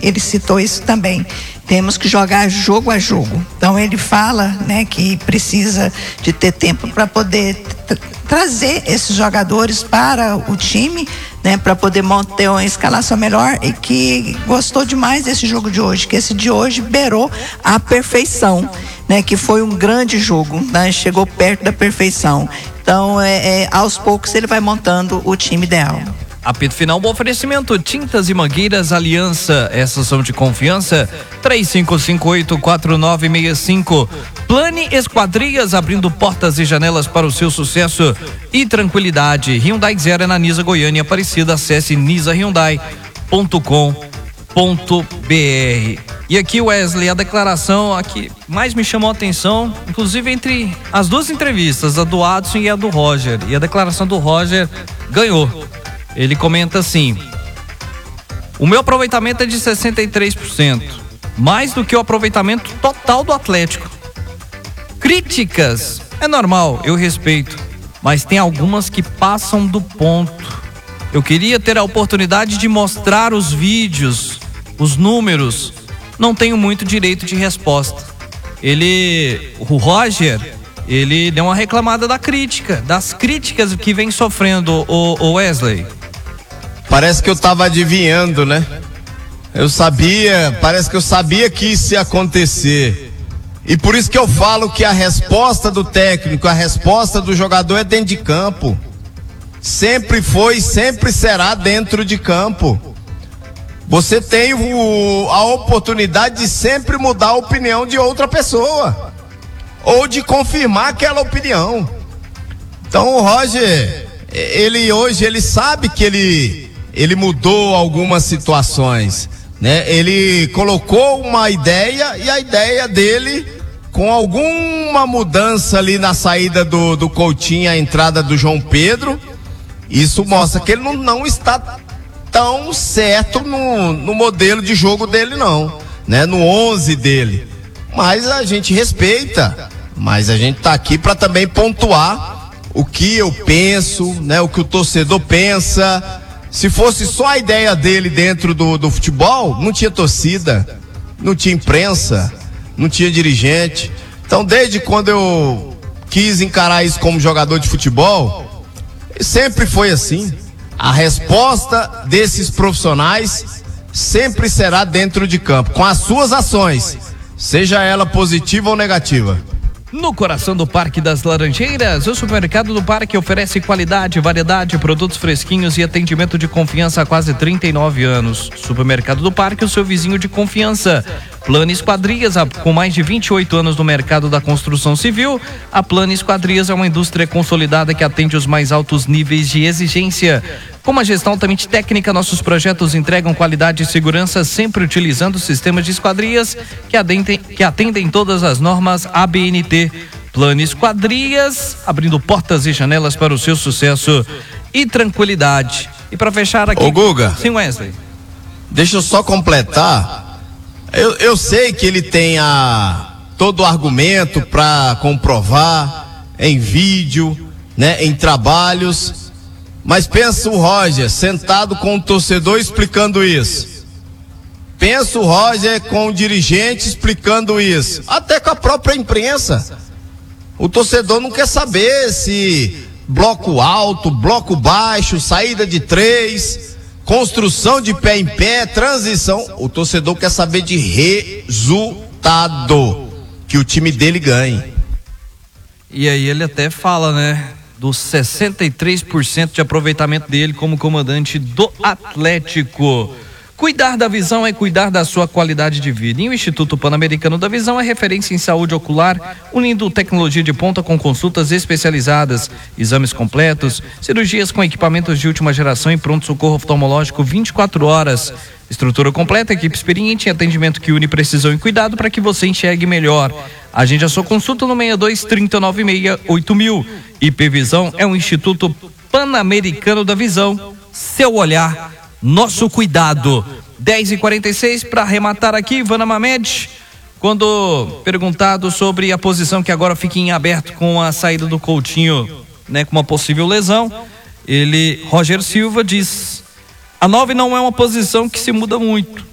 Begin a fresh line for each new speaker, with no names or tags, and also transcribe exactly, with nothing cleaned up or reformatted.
ele citou isso também. Temos que jogar jogo a jogo. Então ele fala, né, que precisa de ter tempo para poder tra- trazer esses jogadores para o time, né, para poder manter uma escalação melhor, e que gostou demais desse jogo de hoje, que esse de hoje beirou a perfeição, né, que foi um grande jogo, né, chegou perto da perfeição. Então, é, é, aos poucos ele vai montando o time ideal.
Apito final, bom oferecimento, Tintas e Mangueiras Aliança, essas são de confiança, três cinco cinco oito, quatro nove seis cinco. Plane Esquadrias, abrindo portas e janelas para o seu sucesso e tranquilidade. Hyundai Zero na Nisa Goiânia Aparecida, acesse nisa hyundai ponto com ponto br. E aqui, Wesley, a declaração aqui mais me chamou a atenção, inclusive entre as duas entrevistas, a do Adson e a do Roger, e a declaração do Roger ganhou. Ele comenta assim: o meu aproveitamento é de sessenta e três por cento, mais do que o aproveitamento total do Atlético. Críticas, é normal, eu respeito, mas tem algumas que passam do ponto. Eu queria ter a oportunidade de mostrar os vídeos, os números, não tenho muito direito de resposta. Ele, o Roger, ele deu uma reclamada da crítica, das críticas que vem sofrendo o, o Wesley.
Parece que eu tava adivinhando, né? Eu sabia, parece que eu sabia que isso ia acontecer. E por isso que eu falo que a resposta do técnico, a resposta do jogador é dentro de campo. Sempre foi, sempre será dentro de campo. Você tem o, a oportunidade de sempre mudar a opinião de outra pessoa, ou de confirmar aquela opinião. Então o Roger, ele hoje, ele sabe que ele, ele mudou algumas situações, né? Ele colocou uma ideia, e a ideia dele, com alguma mudança ali na saída do, do Coutinho, a entrada do João Pedro, isso mostra que ele não, não está tão certo no, no modelo de jogo dele, não, né? No onze dele. Mas a gente respeita, mas a gente tá aqui para também pontuar o que eu penso, né? O que o torcedor pensa. Se fosse só a ideia dele dentro do, do futebol, não tinha torcida, não tinha imprensa, não tinha dirigente. Então, desde quando eu quis encarar isso como jogador de futebol, sempre foi assim. A resposta desses profissionais sempre será dentro de campo, com as suas ações, seja ela positiva ou negativa.
No coração do Parque das Laranjeiras, o supermercado do Parque oferece qualidade, variedade, produtos fresquinhos e atendimento de confiança há quase trinta e nove anos. Supermercado do Parque, o seu vizinho de confiança. Plano Esquadrias, com mais de vinte e oito anos no mercado da construção civil, a Plano Esquadrias é uma indústria consolidada que atende os mais altos níveis de exigência. Com uma gestão altamente técnica, nossos projetos entregam qualidade e segurança, sempre utilizando sistemas de esquadrias que atendem, que atendem todas as normas A B N T. Plano Esquadrias, abrindo portas e janelas para o seu sucesso e tranquilidade. E para fechar aqui...
Ô Guga,
sim, Wesley,
deixa eu só completar. Eu, eu sei que ele tem a, todo o argumento para comprovar em vídeo, né, em trabalhos. Mas pensa o Roger sentado com o torcedor explicando isso. Pensa o Roger com o dirigente explicando isso. Até com a própria imprensa. O torcedor não quer saber se bloco alto, bloco baixo, saída de três, construção de pé em pé, transição. O torcedor quer saber de resultado, que o time dele ganhe.
E aí ele até fala, né, dos sessenta e três por cento de aproveitamento dele como comandante do Atlético. Cuidar da visão é cuidar da sua qualidade de vida. E o Instituto Pan-Americano da Visão é referência em saúde ocular, unindo tecnologia de ponta com consultas especializadas, exames completos, cirurgias com equipamentos de última geração e pronto-socorro oftalmológico vinte e quatro horas. Estrutura completa, equipe experiente em atendimento que une precisão e cuidado para que você enxergue melhor. Agende a sua consulta no seis dois, três nove seis, oito mil. I P Visão é um Instituto Pan-Americano da Visão. Seu olhar, nosso cuidado. dez e quarenta e seis, para arrematar aqui, Ivana Mamed, quando perguntado sobre a posição que agora fica em aberto com a saída do Coutinho, né, com uma possível lesão, ele, Roger Silva, diz: a nove não é uma posição que se muda muito.